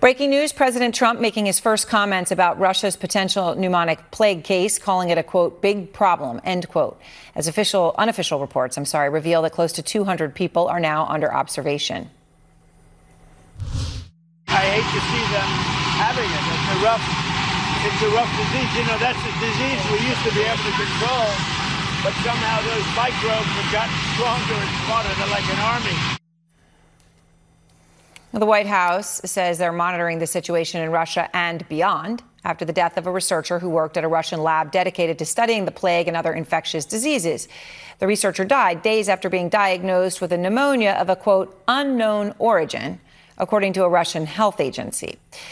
Breaking news, President Trump making his first comments about Russia's potential pneumonic plague case, calling it a, quote, big problem, end quote, as unofficial reports, reveal that close to 200 people are now under observation. I hate to see them having it. It's a rough disease. You know, that's a disease we used to be able to control, but somehow those microbes have gotten stronger and smarter. They're like an army. The White House says they're monitoring the situation in Russia and beyond after the death of a researcher who worked at a Russian lab dedicated to studying the plague and other infectious diseases. The researcher died days after being diagnosed with a pneumonia of a, quote, unknown origin, according to a Russian health agency.